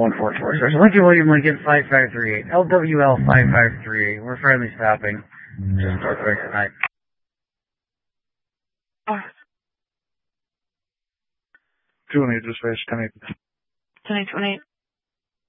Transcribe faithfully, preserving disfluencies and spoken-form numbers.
one four four. There's Lincoln William Lincoln five five three eight. L W L five five three eight. We're finally stopping. Just Northwest tonight. two one eight, dispatch, ten eight. ten eight twenty-eight.